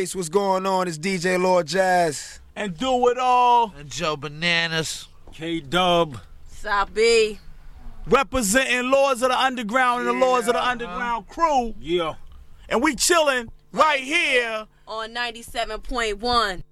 What's going on? It's DJ Lord Jazz. And Do It All. And Joe Bananas. K-Dub. Sabi. Representing Lords of the Underground and the Lords of the Underground crew. Yeah. And we chilling right here on 97.1.